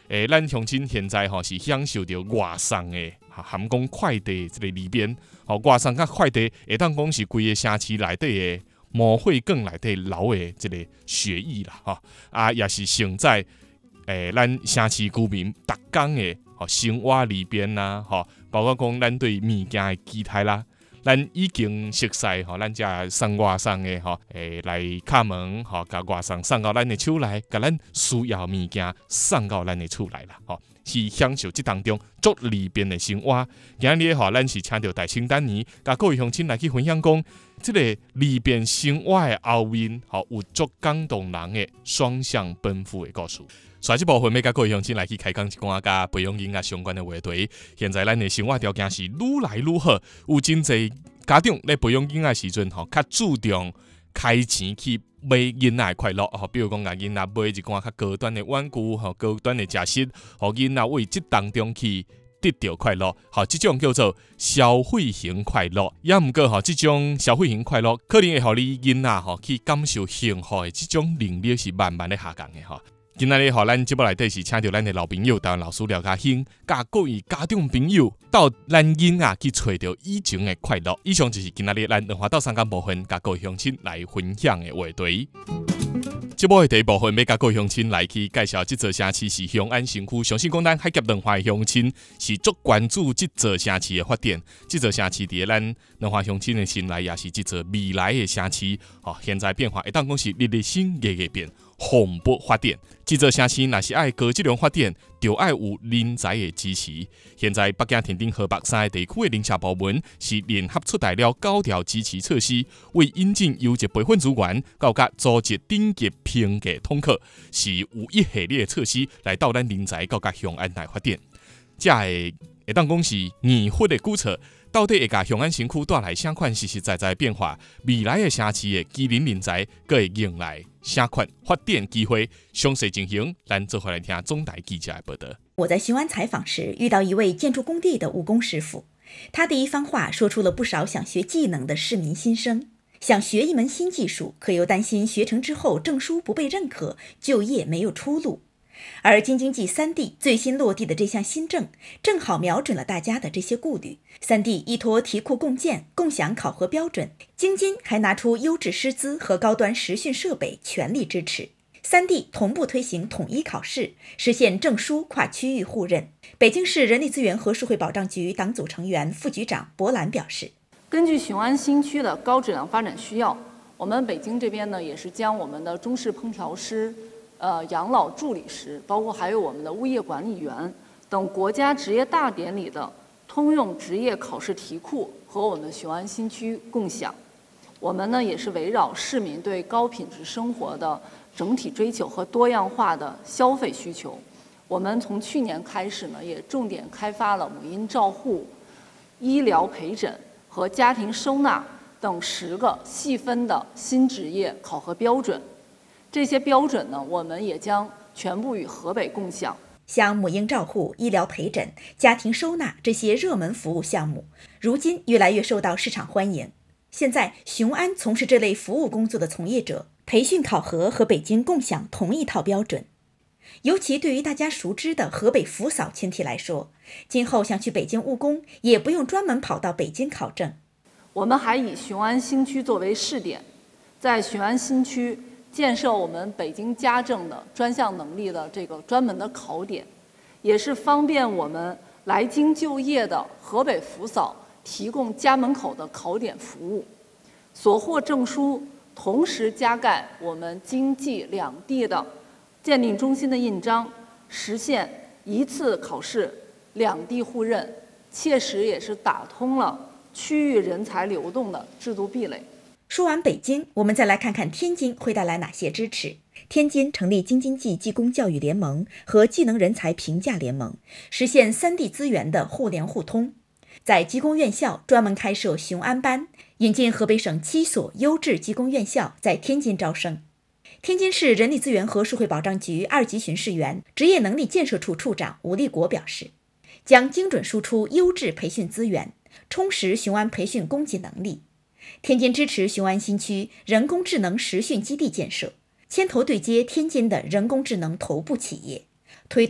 咱乡亲现在是享受到外送的含讲快递这个里边，外送甲快递会当讲是规个城市内底的毛血管内底流的这个血液啦，也是承载咱城市居民逐工的生活里边啦，包括讲咱对物件的期待啦。咱已经熟悉咱遮送外送的来敲门甲外送送到咱的手内，甲咱需要物件送到咱的厝内啦，是享受这当中足里边的生活。今日咱是请到大清丹尼，甲各位乡亲来去分享讲，这个里边生活的后面，有足感动人的双向奔赴的故事。所以这部分要甲各位乡亲来去开讲一寡甲培养囡仔相关的话题。现在咱的生活条件是愈来愈好，有真侪家长咧培养囡仔时阵较注重开钱去买囡仔的快乐，比如讲甲囡仔买一寡较高端的玩具，高端的食食，互囡仔为这当中去得到快乐，这种叫做消费型快乐。也毋过这种消费型快乐可能会互你囡仔去感受幸福的这种能力是慢慢的下降的今仔日咱节目内底是请到咱的老朋友台湾老师廖家兴，甲各位家长朋友到咱囡仔去找到以前的快乐。以上就是今仔日咱文化到三个部分，甲各位乡亲来分享的话题。节目的第一部分要甲各位乡亲来去介绍，这座城市是雄安新区。相信讲咱海峡文化的乡亲是足关注这座城市的发展。这座城市伫咱文化乡亲的心内，也是这座未来的城市。现在变化会当讲是日日新，月月变。蓬勃发展，这座城市若是爱高质量发展，就爱有人才的支持。现在北京、天津、河北三个地区的人社部门是联合出台了9条支持措施，为引进优质培训资源，到甲组织顶级评价统考，是有一系列的措施来到咱人才到甲雄安来发展。这会当讲是年复的举措。到底会甲雄安新区带来啥款实实在在的变化？未来的城市的机灵人才，佫会迎来啥款发展机会？详细情形，咱做回来听总台记者的报道。 我在雄安采访时，遇到一位建筑工地的务工师傅，他的一番话说出了不少想学技能的市民心声。想学一门新技术，可又担心学成之后证书不被认可，就业没有出路。而京津冀3D最新落地的这项新政，正好瞄准了大家的这些顾虑。3D依托题库共建、共享考核标准，京津还拿出优质师资和高端实训设备，全力支持。3D 同步推行统一考试，实现证书跨区域互认。北京市人力资源和社会保障局党组成员、副局长博兰表示， 根据雄安新区的高质量发展需要，我们北京这边呢，也是将我们的中式烹调师、养老助理师，包括还有我们的物业管理员等国家职业大典里的通用职业考试题库和我们雄安新区共享。我们呢也是围绕市民对高品质生活的整体追求和多样化的消费需求，我们从去年开始呢，也重点开发了母婴照护、医疗陪诊和家庭收纳等10个细分的新职业考核标准。这些标准呢，我们也将全部与河北共享。 像母婴照护、医疗陪诊、家庭收纳这些热门服务项目，如今越来越受到市场欢迎。现在，雄安从事这类服务工作的从业者，培训考核和北京共享同一套标准。尤其对于大家熟知的河北扶嫂群体来说，今后想去北京务工，也不用专门跑到北京考证。 我们还以雄安新区作为试点，在雄安新区建设我们北京家政的专项能力的这个专门的考点，也是方便我们来京就业的河北扶嫂提供家门口的考点服务，所获证书同时加盖我们京冀两地的鉴定中心的印章，实现一次考试两地互认，切实也是打通了区域人才流动的制度壁垒。 说完北京，我们再来看看天津会带来哪些支持。天津成立京津冀技工教育联盟和技能人才评价联盟，实现3地资源的互联互通。在技工院校专门开设雄安班，引进河北省7所优质技工院校在天津招生。天津市人力资源和社会保障局2级巡视员、职业能力建设处处长吴立国表示，将精准输出优质培训资源，充实雄安培训供给能力。天津支持雄安新区人工智能实训基地建设，牵头对接天津的人工智能头部企业。